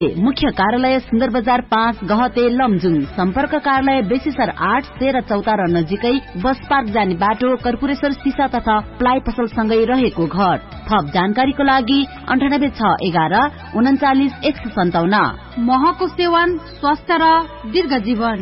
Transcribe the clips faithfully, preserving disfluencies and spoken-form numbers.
मुख्य कार्यालय सुन्दर बजार पाँच गहते लमजुङ। सम्पर्क कार्यालय बेसीसर आठ तेह्र चौतारा नजिकै बस पार्क जाने बाटो कर्पूरेश्वर सिसा तथा प्लाइ पसल सँगै रहेको घर। थप जानकारीको लागि अन्ठानब्बे छ एघार उन्चालिस एक सय सन्ताउन्न। महको सेवन स्वास्थ्य र दीर्घ जीवन।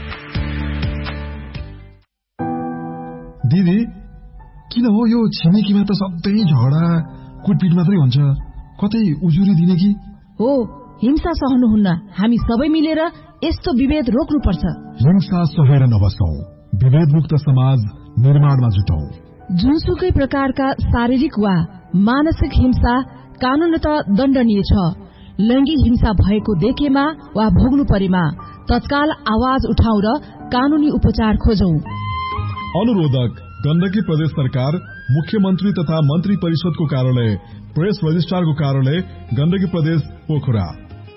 दिदी किन हो यो छिमेकीमा त सधैँ झगडा कुटपिट मात्रै हुन्छ, कतै उजुरी दिने कि हो? हिंसा सहनुहुन्न, हामी सबै मिलेर यस्तो विभेद रोक्नुपर्छ। हिंसा सहेर नबसौं, विभेद मुक्त समाज निर्माणमा जुटौं। जुनसुकै प्रकारका शारीरिक वा मानसिक हिंसा कानूनत दण्डनीय छ। लैंगिक हिंसा भएको देखेमा वा भोग्नु परेमा तत्काल आवाज उठाउ र कानूनी उपचार खोजौं। अनुरोधक गण्डकी प्रदेश सरकार, मुख्यमन्त्री तथा मन्त्री परिषदको कार्यालय, प्रेस रजिस्ट्रारको कार्यालय, गण्डकी प्रदेश पोखरा।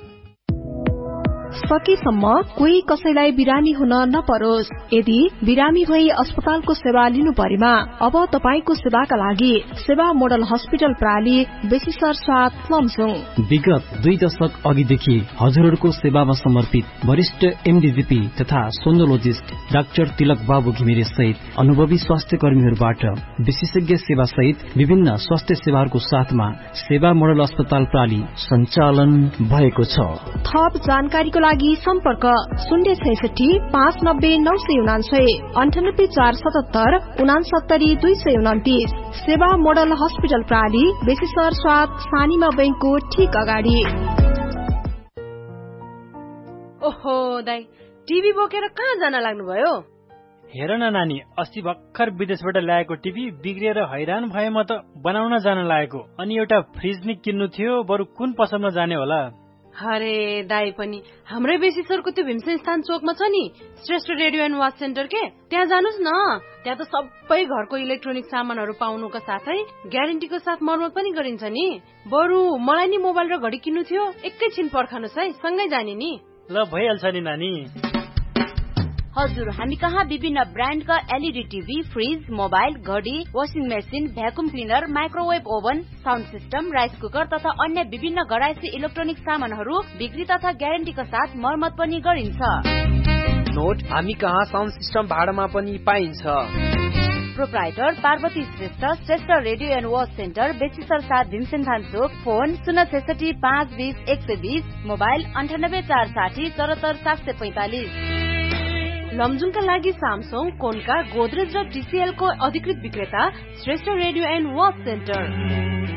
सकेसम्म कोही कसैलाई बिरामी हुन नपरोस्। यदि बिरामी भई अस्पतालको सेवा लिनु परेमा अब तपाईको सेवाका लागि सेवा मोडल हस्पिटल प्राली बेसीसर सात लमजुङ। विगत दुई दशक अघिदेखि हजुरहरूको सेवामा समर्पित वरिष्ठ एमडीजीपी तथा सोनोलोजिस्ट डाक्टर तिलक बाबु घिमिरे सहित अनुभवी स्वास्थ्य कर्मीहरूबाट विशेषज्ञ सेवा सहित विभिन्न स्वास्थ्य सेवाहरूको साथमा सेवा मोडल अस्पताल प्राली सञ्चालन भएको छ। थप जानकारीको लागि सम्पर्क शून्य छैसठी पाँच नब्बे नौ सय उनान्सय अन्ठानब्बे चार सतहत्तर उनासत्तरी दुई सय उन्तिस। सेवा मोडल हस्पिटल प्राली बेसीसर सात सानीमा बैंकको ठीक अगाडि। ओहो दाइ, टिभी बोकेर कहाँ जान लाग्नुभयो? हेर न नानी, अस्ति भर्खर विदेशबाट ल्याएको टिभी बिग्रिएर हैरान भए म त बनाउन जान लागेको। अनि एउटा फ्रिज नि किन्नु थियो, बरु कुन पसलमा जाने होला? अरे दाई पनि हाम्रै बेसीसरको त्यो भीमसेन स्थान चोकमा छ नि Shrestha radio and watch centre के, त्यहाँ जानुस् न। त्यहाँ त सबै घरको इलेक्ट्रोनिक सामानहरू पाउनुका साथै ग्यारेन्टीको साथ मर्मत पनि गरिन्छ नि। बरु मलाई नि मोबाइल र घडी किन्नु थियो, एकैछिन पर्खनुस् है, सँगै जाने नि। ल भइहाल्छ नि नानी। हजुर, हामी कहाँ विभिन्न ब्रान्डका एलईडी टिभी, फ्रिज, मोबाइल, घडी, washing machine, vacuum cleaner, microwave oven, sound system, rice cooker तथा अन्य विभिन्न घरायसी इलेक्ट्रोनिक सामानहरू बिक्री तथा ग्यारेन्टीका साथ मर्मत पनि गरिन्छ। नोट, हामी कहाँ साउन्ड सिस्टम भाडामा पनि पाइन्छ। Proprietor Parvati Shrestha, Shrestha radio and watch centre, बेसीसर सात भीमसेन थान चोक। फोन शून्य छैसठी पाँच बीस एक सय बीस, मोबाइल अन्ठानब्बे चार साठी चौहत्तर सात सय पैंतालिस। लमजुङका लागि सामसङ, कोन्का, गोदरेज र टीसीएल को अधिकृत विक्रेता Shrestha radio and watch centre.